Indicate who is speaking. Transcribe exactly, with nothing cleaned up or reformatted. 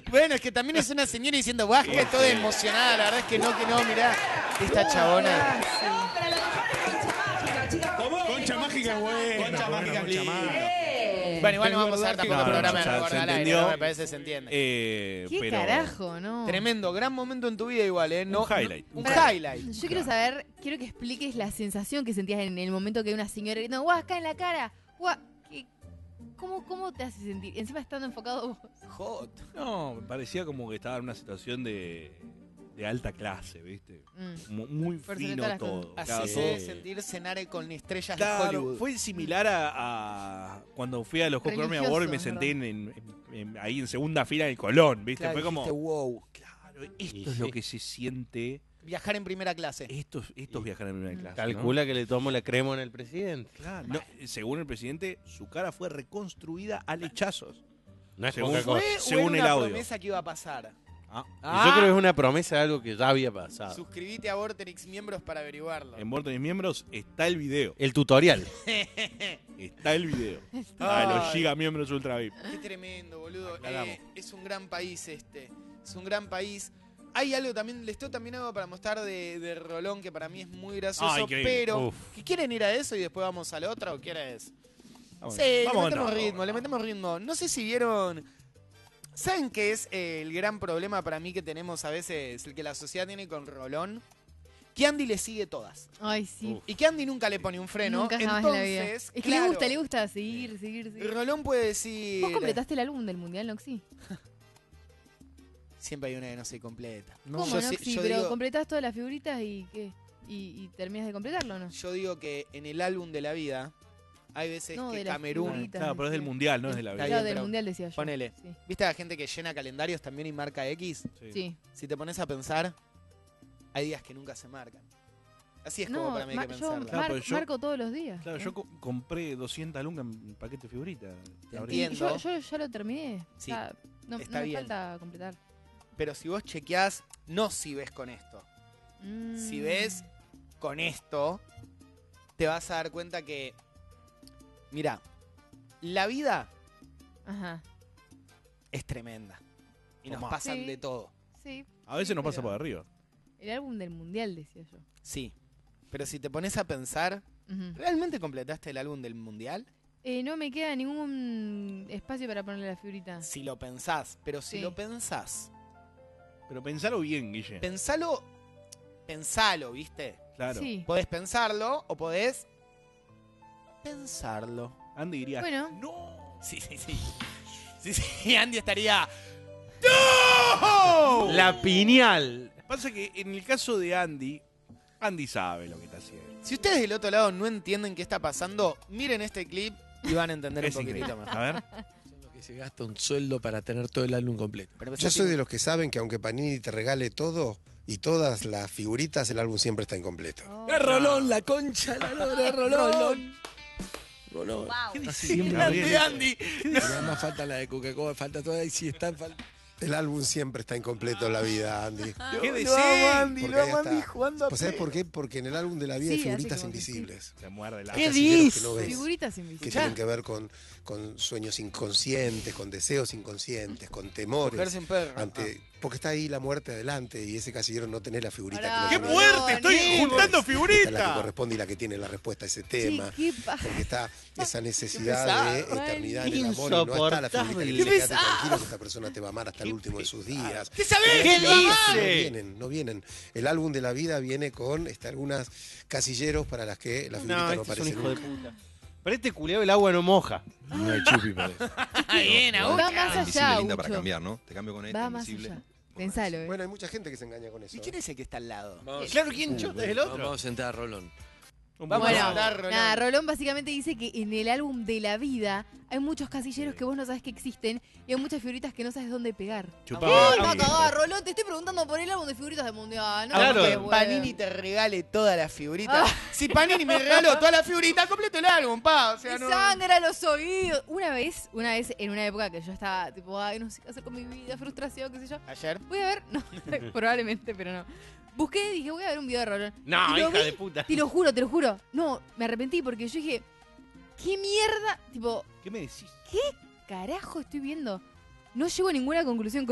Speaker 1: Bueno, es que también es una señora diciendo básquet, toda emocionada. La verdad es que no, que no, mirá. Esta chabona.
Speaker 2: Concha mágica, güey.
Speaker 3: Concha mágica,
Speaker 2: Concha mágica.
Speaker 1: Bueno, igual no vamos a ver tampoco el
Speaker 4: No,
Speaker 1: programa de
Speaker 4: ya
Speaker 1: Record
Speaker 4: se
Speaker 1: al aire,
Speaker 4: entendió.
Speaker 1: ¿no? Me parece que se entiende.
Speaker 4: Eh,
Speaker 5: ¿Qué
Speaker 4: pero
Speaker 5: carajo, no?
Speaker 1: Tremendo, gran momento en tu vida igual, ¿eh? No,
Speaker 4: Un highlight.
Speaker 1: no- un
Speaker 5: Pará,
Speaker 1: highlight.
Speaker 5: Yo quiero saber, quiero que expliques la sensación que sentías en el momento que una señora gritando, ¡guau, acá en la cara! ¡Guau! ¿Qué- ¿Cómo, ¿Cómo te hace sentir? Encima estando enfocado vos.
Speaker 1: Hot.
Speaker 4: No, me parecía como que estaba en una situación de, de alta clase, ¿viste?
Speaker 5: Mm.
Speaker 4: Como muy
Speaker 5: Por sobre
Speaker 4: fino
Speaker 5: todas las
Speaker 4: todo.
Speaker 1: Así
Speaker 4: Claro,
Speaker 1: se
Speaker 4: todo.
Speaker 1: debe sentir cenar con estrellas de
Speaker 4: Claro,
Speaker 1: Hollywood.
Speaker 4: fue similar a, a cuando fui a los Hot Grammy
Speaker 5: Religioso,
Speaker 4: Awards y me
Speaker 5: ¿verdad?
Speaker 4: senté en, en- en- ahí en segunda fila en el Colón, ¿viste?
Speaker 1: Claro,
Speaker 4: fue como,
Speaker 1: dijiste, wow.
Speaker 4: claro, esto es lo que se siente,
Speaker 1: Viajar en primera clase.
Speaker 4: esto, es- esto es viajar en primera clase. ¿no?
Speaker 3: Calcula que le tomó la crema en el presidente.
Speaker 4: Claro, no, según el presidente, su cara fue reconstruida a lechazos.
Speaker 3: No es
Speaker 4: Según-
Speaker 3: poca cosa.
Speaker 1: ¿Fue
Speaker 4: según
Speaker 1: o era
Speaker 4: el
Speaker 1: una
Speaker 4: audio.
Speaker 1: promesa que iba a pasar?
Speaker 4: Ah,
Speaker 3: Y yo creo que es una promesa de algo que ya había pasado.
Speaker 1: Suscribite a Vorterix Miembros para averiguarlo.
Speaker 4: en Morton y Miembros está el video.
Speaker 3: El tutorial.
Speaker 4: Está el video.
Speaker 1: Ay.
Speaker 4: A los giga miembros Ultra V I P.
Speaker 1: Qué tremendo, boludo.
Speaker 4: Aclaramos.
Speaker 1: Eh, es un gran país este. Es un gran país. Hay algo también, les tengo también algo para mostrar de, de Rolón que para mí es muy gracioso,
Speaker 4: Ah, increíble.
Speaker 1: pero
Speaker 3: Uf.
Speaker 1: ¿que quieren ir a eso y después vamos a la otra o qué hora es?
Speaker 4: Vamos,
Speaker 1: Sí, le
Speaker 4: vamos,
Speaker 1: metemos
Speaker 4: no.
Speaker 1: ritmo, le metemos ritmo. No sé si vieron. ¿Saben qué es eh, el gran problema para mí que tenemos a veces, el que la sociedad tiene con Rolón? Que Andy le sigue todas.
Speaker 5: Ay, sí.
Speaker 3: Uf.
Speaker 1: Y que Andy nunca le pone un freno.
Speaker 5: Nunca jamás en la vida.
Speaker 1: Entonces,
Speaker 5: Es que
Speaker 1: claro,
Speaker 5: le gusta, le gusta seguir, seguir, seguir.
Speaker 1: Rolón puede decir.
Speaker 5: ¿Vos completaste el álbum del Mundial, Noxy?
Speaker 1: Siempre hay una que no se completa.
Speaker 5: ¿Cómo,
Speaker 1: yo, sí-
Speaker 5: Noxy?
Speaker 1: yo
Speaker 5: Pero
Speaker 1: digo,
Speaker 5: completás todas las figuritas y ¿qué? ¿Y, y terminas de completarlo o no?
Speaker 1: yo digo que en el álbum de la vida hay veces
Speaker 5: No,
Speaker 1: que
Speaker 5: de las
Speaker 1: Camerún.
Speaker 5: figuritas.
Speaker 4: Claro, pero es del mundial, no es de la
Speaker 1: Está
Speaker 4: vida.
Speaker 1: bien,
Speaker 5: Claro, del
Speaker 1: pero
Speaker 5: Mundial decía yo.
Speaker 1: Ponele.
Speaker 5: Sí.
Speaker 1: ¿Viste a la gente que llena calendarios también y marca X?
Speaker 5: Sí.
Speaker 1: Si te pones a pensar, hay días que nunca se marcan. Así es como
Speaker 5: No,
Speaker 1: para mí hay
Speaker 5: ma-
Speaker 1: que
Speaker 5: yo
Speaker 1: pensarla.
Speaker 4: Claro,
Speaker 5: mar-
Speaker 4: pero yo-
Speaker 5: marco todos los días.
Speaker 4: Claro,
Speaker 5: ¿eh?
Speaker 4: yo co- compré doscientas lucas en paquete de figuritas.
Speaker 1: Te
Speaker 4: Abril.
Speaker 5: Y
Speaker 1: entiendo.
Speaker 5: yo, yo ya lo terminé.
Speaker 1: Sí,
Speaker 5: Ya, no, no
Speaker 1: está
Speaker 5: me
Speaker 1: bien.
Speaker 5: falta completar.
Speaker 1: Pero si vos chequeás, no si ves con esto. Si
Speaker 5: Mm.
Speaker 1: ves con esto, te vas a dar cuenta que, mira, la vida
Speaker 5: Ajá.
Speaker 1: es tremenda. Y nos
Speaker 4: Tomá.
Speaker 1: pasan
Speaker 5: Sí.
Speaker 1: de todo.
Speaker 5: Sí.
Speaker 4: A veces
Speaker 5: sí,
Speaker 4: nos pasa
Speaker 5: pero
Speaker 4: por arriba.
Speaker 5: El álbum del Mundial, decía yo.
Speaker 1: Sí. Pero si te pones a pensar,
Speaker 5: Ujú.
Speaker 1: ¿realmente completaste el álbum del mundial?
Speaker 5: Eh, no me queda ningún espacio para ponerle la figurita.
Speaker 1: Si lo pensás, pero si
Speaker 5: Sí.
Speaker 1: lo pensás,
Speaker 4: Pero pensalo bien, Guille.
Speaker 1: pensalo, pensalo, ¿viste?
Speaker 4: Claro.
Speaker 5: Sí.
Speaker 1: Podés pensarlo o podés pensarlo.
Speaker 4: Andy diría,
Speaker 5: Bueno.
Speaker 4: ¡no!
Speaker 1: Sí, sí, sí. Sí, sí, Andy estaría...
Speaker 4: ¡No!
Speaker 3: La piñal.
Speaker 4: Pasa que en el caso de Andy, Andy sabe lo que está haciendo.
Speaker 1: Si ustedes del otro lado no entienden qué está pasando, miren este clip y van a entender
Speaker 4: Es
Speaker 1: un poquitito
Speaker 4: increíble.
Speaker 1: más.
Speaker 4: A ver.
Speaker 6: Son los que se gasta un sueldo para tener todo el álbum completo.
Speaker 1: Pero
Speaker 7: Yo soy de los que saben que aunque Panini te regale todo y todas las figuritas, el álbum siempre está incompleto.
Speaker 5: Oh.
Speaker 6: ¡Es Rolón, la concha, la lora, Rolón! Rolón.
Speaker 4: ¿Qué
Speaker 6: Casi
Speaker 4: decís,
Speaker 6: siempre
Speaker 1: Grande
Speaker 4: Gabriel?
Speaker 1: Andy.
Speaker 6: Y además falta la de Coca-Cola, falta toda y si está en falta.
Speaker 7: El álbum siempre está incompleto en la vida, Andy.
Speaker 4: ¿Qué
Speaker 1: Lo
Speaker 4: decís?
Speaker 1: amo, Andy,
Speaker 7: Porque
Speaker 1: lo
Speaker 7: ahí
Speaker 1: amo, Andy,
Speaker 7: está.
Speaker 1: jugando a
Speaker 7: Pues, ¿sabes
Speaker 1: P.
Speaker 7: por qué? Porque en el álbum de la vida
Speaker 5: Sí,
Speaker 7: hay
Speaker 5: hace
Speaker 7: figuritas
Speaker 5: como que sí.
Speaker 7: invisibles.
Speaker 4: Se muerde la...
Speaker 1: ¿Qué
Speaker 7: casilleros que no
Speaker 1: dices?
Speaker 7: ves,
Speaker 5: Figuritas
Speaker 7: que
Speaker 5: invisibles.
Speaker 7: tienen que ver con, con sueños inconscientes, con deseos inconscientes, con temores.
Speaker 1: Cogerse un perro.
Speaker 7: Ante, porque está ahí la muerte adelante y ese casillero no tenés la figurita
Speaker 5: Pará,
Speaker 7: que
Speaker 4: ¡Qué
Speaker 7: lo
Speaker 5: Rolón,
Speaker 4: fuerte! ¡Estoy
Speaker 5: eh.
Speaker 4: juntando
Speaker 7: Esta es la que
Speaker 4: figuritas!
Speaker 7: corresponde y la que tiene la respuesta a ese
Speaker 5: Sí,
Speaker 7: tema.
Speaker 5: qué pa-
Speaker 7: Porque está esa necesidad
Speaker 1: pesado,
Speaker 7: de
Speaker 5: Ay,
Speaker 7: eternidad en el amor y no está la figurita que
Speaker 3: insoportable.
Speaker 7: te
Speaker 1: Qué
Speaker 7: dice, quédate
Speaker 1: pesado.
Speaker 7: tranquilo que esta persona te va a amar hasta el último de sus días.
Speaker 1: ¿Qué sabés?
Speaker 3: ¿Qué
Speaker 7: No
Speaker 3: dice?
Speaker 7: vienen, no vienen. El álbum de la vida viene con este, algunas casilleros para las que la figurita
Speaker 3: No,
Speaker 7: no,
Speaker 3: este es un
Speaker 7: aparece
Speaker 3: hijo de
Speaker 7: nunca.
Speaker 3: puta. Pero este culeado el agua no moja.
Speaker 6: No hay chupi para eso.
Speaker 1: Bien,
Speaker 5: Va más allá,
Speaker 8: Invisible linda para
Speaker 5: Ucho.
Speaker 8: cambiar, ¿no? Te cambio con esta,
Speaker 5: Va más
Speaker 8: invisible.
Speaker 5: allá. Pensalo, eh.
Speaker 7: Bueno, hay mucha gente que se engaña con eso.
Speaker 1: ¿Y quién es el que está al lado?
Speaker 6: Vamos,
Speaker 3: Claro, ¿quién chota es el otro?
Speaker 6: Vamos a sentar a Rolón.
Speaker 1: Vamos
Speaker 5: Bueno,
Speaker 1: a hablar, Rolón.
Speaker 5: nada, Rolón básicamente dice que en el álbum de la vida hay muchos casilleros que vos no sabes que existen y hay muchas figuritas que no sabes dónde pegar.
Speaker 4: Chupá,
Speaker 5: ¿Qué? Va a
Speaker 4: Andy.
Speaker 5: cagar, Rolón, te estoy preguntando por el álbum de figuritas del Mundial. No
Speaker 3: Claro.
Speaker 5: me
Speaker 1: Que
Speaker 5: huevo.
Speaker 1: Panini te regale todas las figuritas.
Speaker 5: Ah.
Speaker 1: Si Panini me regaló todas las figuritas, completo el álbum, pa. O sea,
Speaker 5: Me
Speaker 1: no...
Speaker 5: sangra los oídos. Una vez, una vez en una época que yo estaba tipo, ay, no sé qué hacer con mi vida, frustración, qué sé yo.
Speaker 1: Ayer.
Speaker 5: Voy a ver, no, probablemente, pero no. Busqué, dije, voy a ver un video de Rolón.
Speaker 3: No,
Speaker 5: Y lo
Speaker 3: hija
Speaker 5: vi,
Speaker 3: de puta.
Speaker 5: Te lo juro, te lo juro. No, me arrepentí porque yo dije, ¿qué mierda? Tipo,
Speaker 4: ¿Qué me decís?
Speaker 5: carajo estoy viendo? No llego a ninguna conclusión.